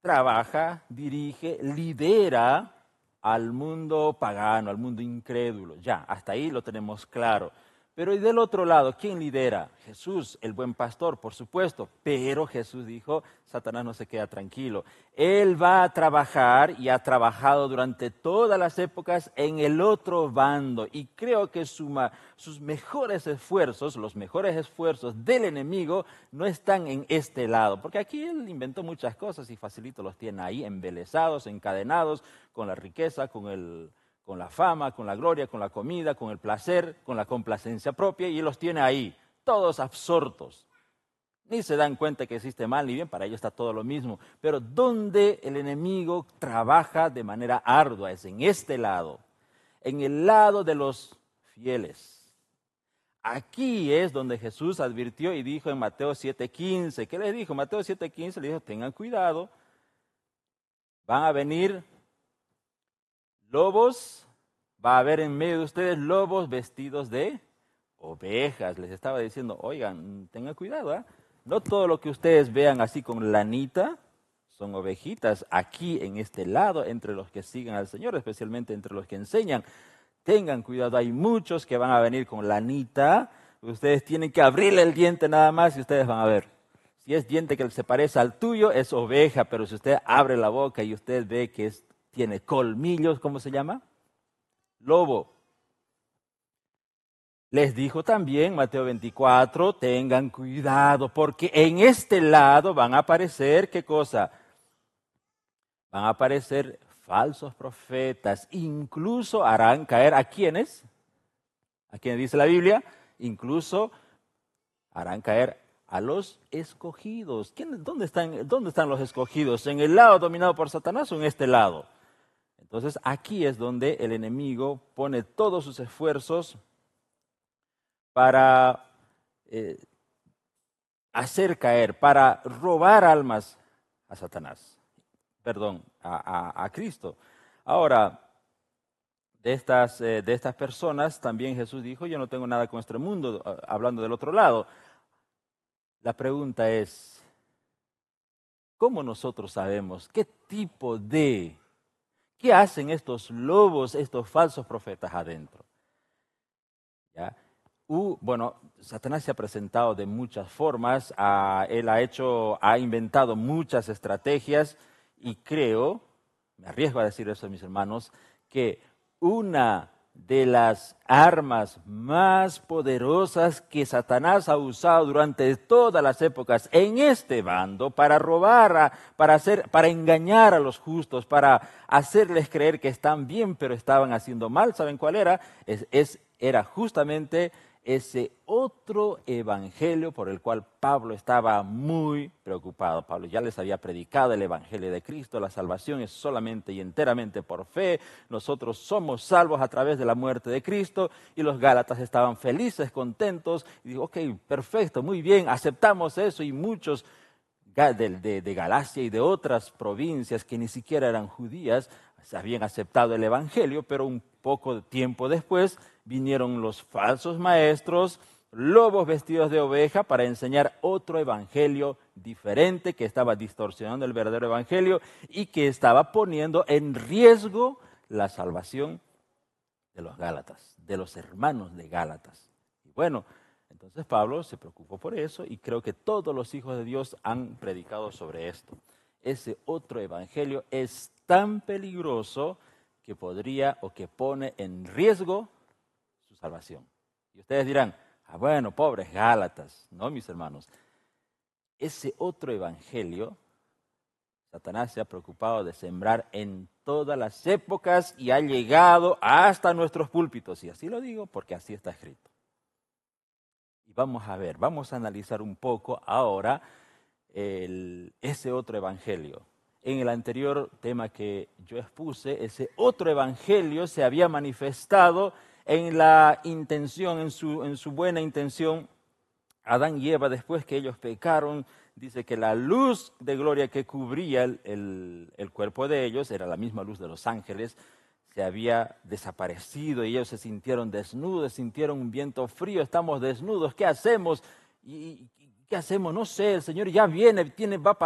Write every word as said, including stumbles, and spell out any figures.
trabaja, dirige, lidera al mundo pagano, al mundo incrédulo. Ya, hasta ahí lo tenemos claro. Pero y del otro lado, ¿quién lidera? Jesús, el buen pastor, por supuesto. Pero Jesús dijo, Satanás no se queda tranquilo. Él va a trabajar y ha trabajado durante todas las épocas en el otro bando. Y creo que suma, sus mejores esfuerzos, los mejores esfuerzos del enemigo no están en este lado. Porque aquí él inventó muchas cosas y facilito los tiene ahí, embelesados, encadenados, con la riqueza, con el... con la fama, con la gloria, con la comida, con el placer, con la complacencia propia, y los tiene ahí, todos absortos. Ni se dan cuenta que existe mal ni bien, para ellos está todo lo mismo. Pero donde el enemigo trabaja de manera ardua es en este lado, en el lado de los fieles. Aquí es donde Jesús advirtió y dijo en Mateo siete quince. ¿Qué les dijo? Mateo siete quince le dijo, tengan cuidado, van a venir lobos, va a haber en medio de ustedes lobos vestidos de ovejas. Les estaba diciendo, oigan, tengan cuidado, ¿eh? No todo lo que ustedes vean así con lanita son ovejitas. Aquí en este lado, entre los que siguen al Señor, especialmente entre los que enseñan, tengan cuidado, hay muchos que van a venir con lanita. Ustedes tienen que abrirle el diente nada más y ustedes van a ver. Si es diente que se parece al tuyo, es oveja, pero si usted abre la boca y usted ve que es tiene colmillos, ¿cómo se llama? Lobo. Les dijo también, Mateo veinticuatro, tengan cuidado, porque en este lado van a aparecer, ¿qué cosa? Van a aparecer falsos profetas, incluso harán caer, ¿a quiénes? ¿A quiénes dice la Biblia? Incluso harán caer a los escogidos. ¿Quién, dónde, están, ¿Dónde están los escogidos? ¿En el lado dominado por Satanás o en este lado? Entonces aquí es donde el enemigo pone todos sus esfuerzos para eh, hacer caer, para robar almas a Satanás, perdón, a, a, a Cristo. Ahora, de estas, eh, de estas personas también Jesús dijo, yo no tengo nada con este mundo, hablando del otro lado. La pregunta es, ¿cómo nosotros sabemos qué tipo de... ¿Qué hacen estos lobos, estos falsos profetas adentro? ¿Ya? Uh, bueno, Satanás se ha presentado de muchas formas, uh, él ha hecho, ha inventado muchas estrategias y creo, me arriesgo a decir eso, mis hermanos, que una de las armas más poderosas que Satanás ha usado durante todas las épocas en este bando para robar, a, para, hacer, para engañar a los justos, para hacerles creer que están bien pero estaban haciendo mal, ¿saben cuál era? Es, es, era justamente ese otro evangelio por el cual Pablo estaba muy preocupado. Pablo ya les había predicado el evangelio de Cristo, la salvación es solamente y enteramente por fe, nosotros somos salvos a través de la muerte de Cristo, y los gálatas estaban felices, contentos, y digo, ok, perfecto, muy bien, aceptamos eso, y muchos de, de, de Galacia y de otras provincias que ni siquiera eran judías, habían aceptado el evangelio, pero un poco de tiempo después vinieron los falsos maestros, lobos vestidos de oveja, para enseñar otro evangelio diferente que estaba distorsionando el verdadero evangelio y que estaba poniendo en riesgo la salvación de los Gálatas, de los hermanos de Gálatas. Y bueno, entonces Pablo se preocupó por eso y creo que todos los hijos de Dios han predicado sobre esto. Ese otro evangelio es tan peligroso que podría o que pone en riesgo su salvación. Y ustedes dirán, ah, bueno, pobres Gálatas. No, mis hermanos. Ese otro evangelio, Satanás se ha preocupado de sembrar en todas las épocas y ha llegado hasta nuestros púlpitos. Y así lo digo porque así está escrito. Y vamos a ver, vamos a analizar un poco ahora el, ese otro evangelio. En el anterior tema que yo expuse, ese otro evangelio se había manifestado en la intención, en su, en su buena intención. Adán y Eva, después que ellos pecaron, dice que la luz de gloria que cubría el, el, el cuerpo de ellos, era la misma luz de los ángeles, se había desaparecido y ellos se sintieron desnudos, sintieron un viento frío, estamos desnudos, ¿qué hacemos? ¿Y qué hacemos? No sé, el Señor ya viene, tiene, va a